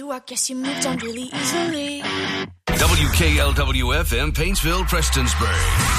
you, I guess you moved on really easily. WKLWFM, Paintsville, Prestonsburg.